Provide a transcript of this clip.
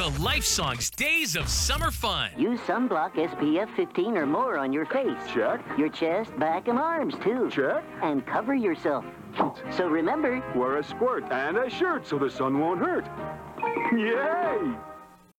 The Life Songs Days of Summer Fun. Use sunblock SPF 15 or more on your face. Check. Your chest, back, and arms, too. Check. And cover yourself. So remember, Wear a squirt and a shirt so the sun won't hurt. Yay!